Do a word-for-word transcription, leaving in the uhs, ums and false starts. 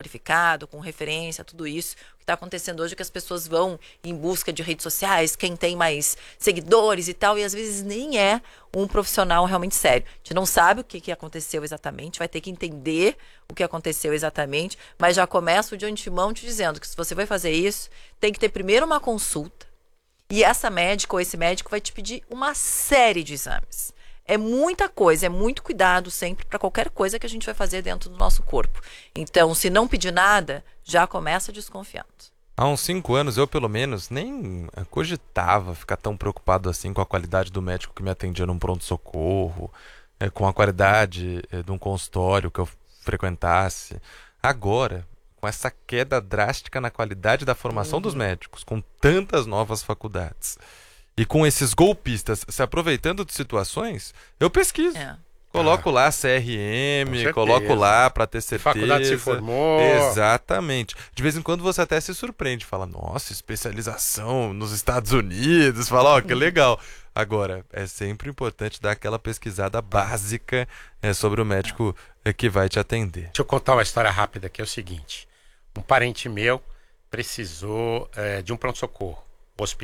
qualificado, com referência, tudo isso. O que está acontecendo hoje é que as pessoas vão em busca de redes sociais, quem tem mais seguidores e tal, e às vezes nem é um profissional realmente sério. A gente não sabe o que, que aconteceu exatamente, vai ter que entender o que aconteceu exatamente, mas já começo de antemão te dizendo que se você vai fazer isso, tem que ter primeiro uma consulta, e essa médica ou esse médico vai te pedir uma série de exames. É muita coisa, é muito cuidado sempre para qualquer coisa que a gente vai fazer dentro do nosso corpo. Então, se não pedir nada, já começa desconfiando. Há uns cinco anos, eu pelo menos nem cogitava ficar tão preocupado assim com a qualidade do médico que me atendia num pronto-socorro, é, com a qualidade é, de um consultório que eu frequentasse. Agora, com essa queda drástica na qualidade da formação uhum. dos médicos, com tantas novas faculdades, e com esses golpistas se aproveitando de situações, eu pesquiso. É. Coloco ah, lá C R M, coloco lá para ter certeza. Faculdade se formou. Exatamente. De vez em quando você até se surpreende. Fala, nossa, especialização nos Estados Unidos. Fala, ó, oh, que legal. Agora, é sempre importante dar aquela pesquisada básica é, sobre o médico é, que vai te atender. Deixa eu contar uma história rápida que é o seguinte. Um parente meu precisou é, de um pronto-socorro.